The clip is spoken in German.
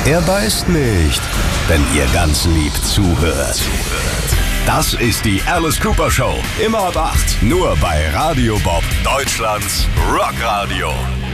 Er beißt nicht, wenn ihr ganz lieb zuhört. Das ist die Alice Cooper Show. Immer ab 8. Nur bei Radio Bob, Deutschlands Rockradio.